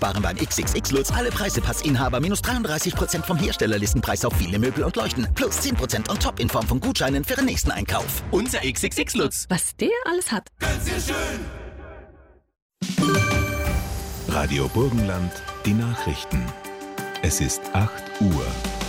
Warenwein XXX Lutz, alle Preise-Pass-Inhaber minus 33% vom Herstellerlistenpreis auf viele Möbel und Leuchten. Plus 10% on top in Form von Gutscheinen für den nächsten Einkauf. Unser XXX Lutz. Was der alles hat. Ganz schön. Radio Burgenland, die Nachrichten. Es ist 8 Uhr.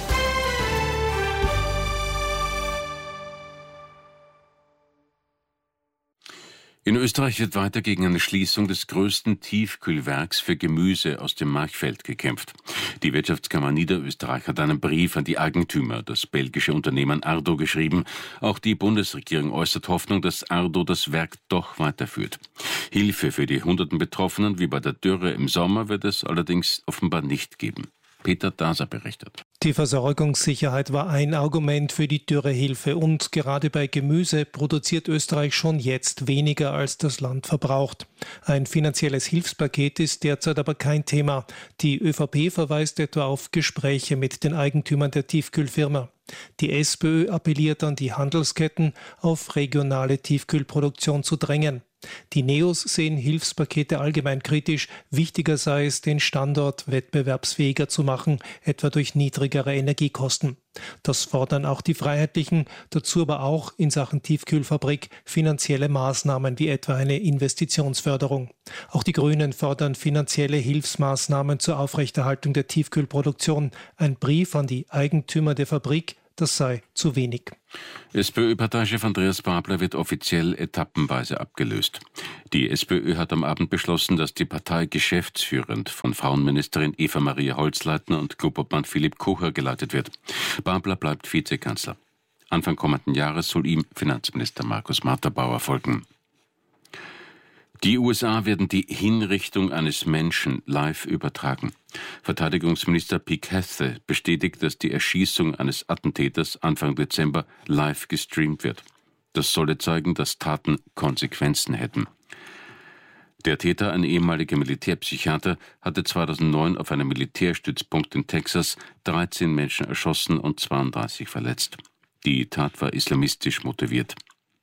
In Österreich wird weiter gegen eine Schließung des größten Tiefkühlwerks für Gemüse aus dem Marchfeld gekämpft. Die Wirtschaftskammer Niederösterreich hat einen Brief an die Eigentümer, das belgische Unternehmen Ardo, geschrieben. Auch die Bundesregierung äußert Hoffnung, dass Ardo das Werk doch weiterführt. Hilfe für die hunderten Betroffenen wie bei der Dürre im Sommer wird es allerdings offenbar nicht geben. Peter Daser berichtet. Die Versorgungssicherheit war ein Argument für die Dürrehilfe und gerade bei Gemüse produziert Österreich schon jetzt weniger, als das Land verbraucht. Ein finanzielles Hilfspaket ist derzeit aber kein Thema. Die ÖVP verweist etwa auf Gespräche mit den Eigentümern der Tiefkühlfirma. Die SPÖ appelliert an die Handelsketten, auf regionale Tiefkühlproduktion zu drängen. Die Neos sehen Hilfspakete allgemein kritisch. Wichtiger sei es, den Standort wettbewerbsfähiger zu machen, etwa durch niedrigere Energiekosten. Das fordern auch die Freiheitlichen, dazu aber auch in Sachen Tiefkühlfabrik finanzielle Maßnahmen wie etwa eine Investitionsförderung. Auch die Grünen fordern finanzielle Hilfsmaßnahmen zur Aufrechterhaltung der Tiefkühlproduktion. Ein Brief an die Eigentümer der Fabrik, das sei zu wenig. SPÖ-Parteichef Andreas Babler wird offiziell etappenweise abgelöst. Die SPÖ hat am Abend beschlossen, dass die Partei geschäftsführend von Frauenministerin Eva-Maria Holzleitner und Clubobmann Philipp Kocher geleitet wird. Babler bleibt Vizekanzler. Anfang kommenden Jahres soll ihm Finanzminister Markus Matterbauer folgen. Die USA werden die Hinrichtung eines Menschen live übertragen. Verteidigungsminister Pete Hegseth bestätigt, dass die Erschießung eines Attentäters Anfang Dezember live gestreamt wird. Das solle zeigen, dass Taten Konsequenzen hätten. Der Täter, ein ehemaliger Militärpsychiater, hatte 2009 auf einem Militärstützpunkt in Texas 13 Menschen erschossen und 32 verletzt. Die Tat war islamistisch motiviert.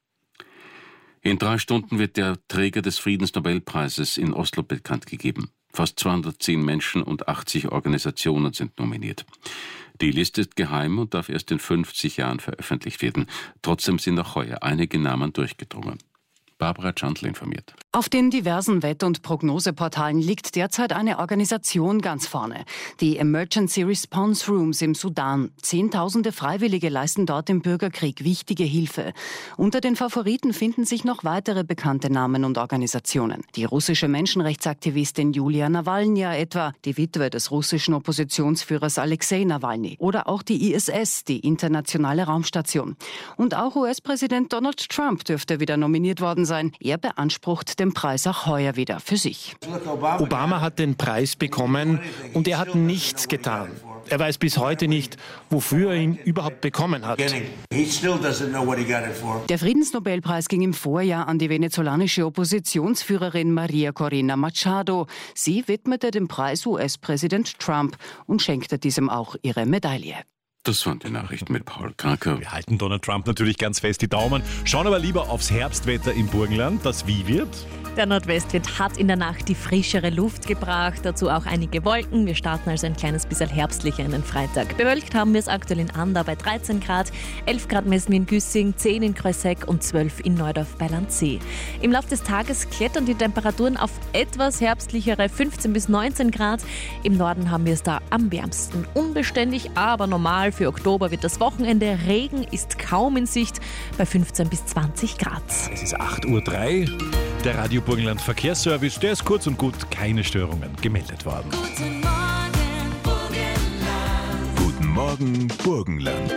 In 3 Stunden wird der Träger des Friedensnobelpreises in Oslo bekannt gegeben. Fast 210 Menschen und 80 Organisationen sind nominiert. Die Liste ist geheim und darf erst in 50 Jahren veröffentlicht werden. Trotzdem sind auch heuer einige Namen durchgedrungen. Barbara Schandl informiert. Auf den diversen Wett- und Prognoseportalen liegt derzeit eine Organisation ganz vorne. Die Emergency Response Rooms im Sudan. Zehntausende Freiwillige leisten dort im Bürgerkrieg wichtige Hilfe. Unter den Favoriten finden sich noch weitere bekannte Namen und Organisationen. Die russische Menschenrechtsaktivistin Julia Nawalnja etwa, die Witwe des russischen Oppositionsführers Alexei Nawalny. Oder auch die ISS, die internationale Raumstation. Und auch US-Präsident Donald Trump dürfte wieder nominiert worden sein. Er beansprucht den Preis auch heuer wieder für sich. Obama hat den Preis bekommen und er hat nichts getan. Er weiß bis heute nicht, wofür er ihn überhaupt bekommen hat. Der Friedensnobelpreis ging im Vorjahr an die venezolanische Oppositionsführerin Maria Corina Machado. Sie widmete den Preis US-Präsident Trump und schenkte diesem auch ihre Medaille. Das waren die Nachrichten mit Paul Kraker. Wir halten Donald Trump natürlich ganz fest die Daumen, schauen aber lieber aufs Herbstwetter im Burgenland. Das wie wird? Der Nordwestwind hat in der Nacht die frischere Luft gebracht, dazu auch einige Wolken. Wir starten also ein kleines bisschen herbstlicher in den Freitag. Bewölkt haben wir es aktuell in Andau bei 13 Grad, 11 Grad messen wir in Güssing, 10 in Kreuzeck und 12 in Neudorf bei Landsee. Im Laufe des Tages klettern die Temperaturen auf etwas herbstlichere 15 bis 19 Grad. Im Norden haben wir es da am wärmsten. Unbeständig, aber normal. Für Oktober wird das Wochenende. Regen ist kaum in Sicht bei 15 bis 20 Grad. Es ist 8:03 Uhr. Der Radio Burgenland Verkehrsservice, der ist kurz und gut, keine Störungen gemeldet worden. Guten Morgen, Burgenland. Guten Morgen, Burgenland.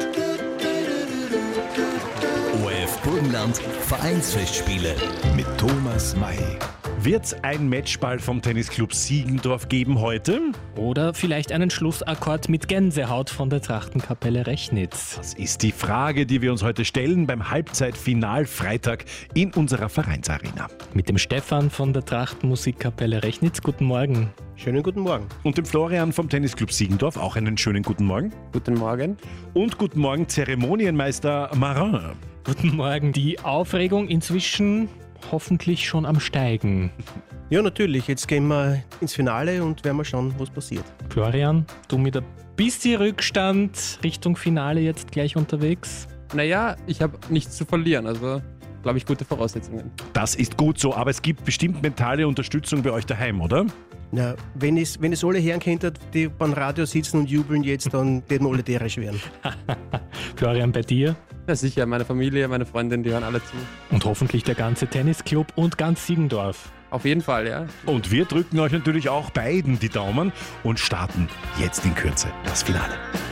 ORF Burgenland Vereinsfestspiele Mit Thomas May. Wird es ein Matchball vom Tennisclub Siegendorf geben heute? Oder vielleicht einen Schlussakkord mit Gänsehaut von der Trachtenkapelle Rechnitz? Das ist die Frage, die wir uns heute stellen beim Halbzeitfinal Freitag in unserer Vereinsarena. Mit dem Stefan von der Trachtenmusikkapelle Rechnitz. Guten Morgen. Schönen guten Morgen. Und dem Florian vom Tennisclub Siegendorf auch einen schönen guten Morgen. Guten Morgen. Und guten Morgen Zeremonienmeister Marin. Guten Morgen. Die Aufregung inzwischen hoffentlich schon am Steigen. Ja, natürlich. Jetzt gehen wir ins Finale und werden mal schauen, was passiert. Florian, du mit ein bisschen Rückstand Richtung Finale jetzt gleich unterwegs? Naja, ich habe nichts zu verlieren, also glaube ich, gute Voraussetzungen. Das ist gut so, aber es gibt bestimmt mentale Unterstützung bei euch daheim, oder? Na, wenn es alle hören könnten, die beim Radio sitzen und jubeln jetzt, dann würden wir alle tierisch werden. Florian, bei dir? Ja, sicher. Meine Familie, meine Freundin, die hören alle zu. Und hoffentlich der ganze Tennisclub und ganz Siegendorf. Auf jeden Fall, ja. Und wir drücken euch natürlich auch beiden die Daumen und starten jetzt in Kürze das Finale.